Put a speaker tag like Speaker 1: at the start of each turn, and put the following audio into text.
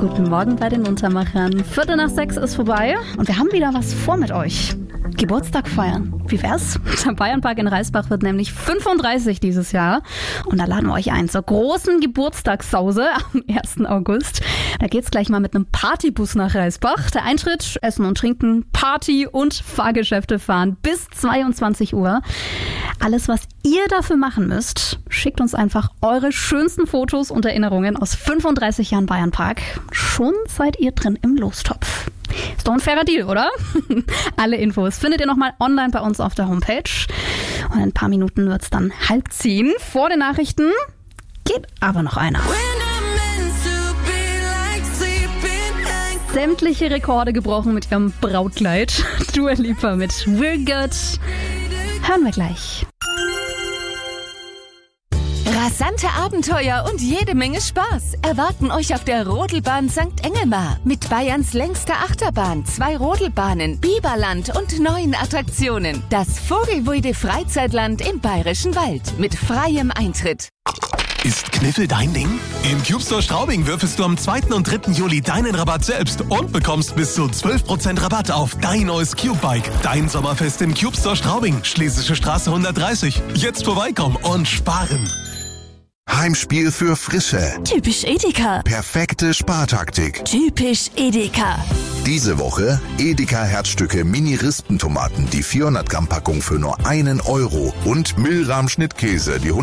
Speaker 1: Guten Morgen bei den Untermachern. 5:45 ist vorbei und wir haben wieder was vor mit euch. Geburtstag feiern. Wie wär's? Der Bayernpark in Reisbach wird nämlich 35 dieses Jahr. Und da laden wir euch ein zur großen Geburtstagssause am 1. August. Da geht's gleich mal mit einem Partybus nach Reisbach. Der Eintritt, Essen und Trinken, Party und Fahrgeschäfte fahren bis 22 Uhr. Alles, was ihr dafür machen müsst, schickt uns einfach eure schönsten Fotos und Erinnerungen aus 35 Jahren Bayernpark. Schon seid ihr drin im Lostopf. Ist doch ein fairer Deal, oder? Alle Infos findet ihr nochmal online bei uns auf der Homepage. Und in ein paar Minuten wird's dann 9:30. Vor den Nachrichten geht aber noch einer. Sämtliche Rekorde gebrochen mit ihrem Brautkleid. Dua Lipa mit We're Good. Hören wir gleich.
Speaker 2: Rasante Abenteuer und jede Menge Spaß erwarten euch auf der Rodelbahn St. Engelmar. Mit Bayerns längster Achterbahn, 2 Rodelbahnen, Biberland und neuen Attraktionen. Das Vogelweide Freizeitland im Bayerischen Wald mit freiem Eintritt.
Speaker 3: Ist Kniffel dein Ding? Im CubeStore Straubing würfelst du am 2. und 3. Juli deinen Rabatt selbst und bekommst bis zu 12% Rabatt auf dein neues Cube-Bike. Dein Sommerfest im CubeStore Straubing, Schlesische Straße 130. Jetzt vorbeikommen und sparen.
Speaker 4: Heimspiel für Frische.
Speaker 5: Typisch Edeka.
Speaker 4: Perfekte Spartaktik.
Speaker 5: Typisch Edeka.
Speaker 4: Diese Woche Edeka Herzstücke Mini-Rispentomaten, die 400 Gramm Packung für nur 1 Euro und Milram Schnittkäse, die